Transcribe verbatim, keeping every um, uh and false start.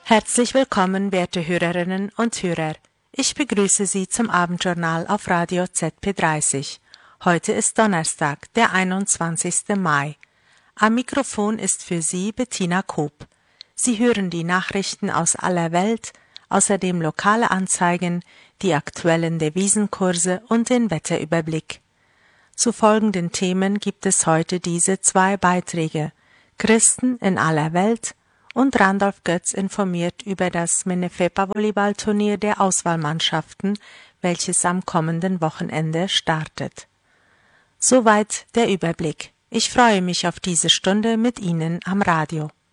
Herzlich willkommen, werte Hörerinnen und Hörer. Ich begrüße Sie zum Abendjournal auf Radio Z P dreißig. Heute ist Donnerstag, der einundzwanzigste Mai. Am Mikrofon ist für Sie Bettina Koop. Sie hören die Nachrichten aus aller Welt, außerdem lokale Anzeigen, die aktuellen Devisenkurse und den Wetterüberblick. Zu folgenden Themen gibt es heute diese zwei Beiträge: Christen in aller Welt und Randolph Götz informiert über das Minefepa-Volleyballturnier der Auswahlmannschaften, welches am kommenden Wochenende startet. Soweit der Überblick. Ich freue mich auf diese Stunde mit Ihnen am Radio.